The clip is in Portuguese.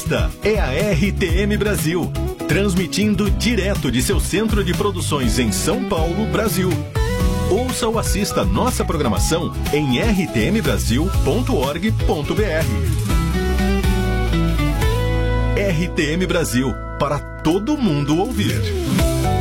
Esta é a RTM Brasil, transmitindo direto de seu centro de produções em São Paulo, Brasil. Ouça ou assista nossa programação em rtmbrasil.org.br. RTM Brasil, para todo mundo ouvir.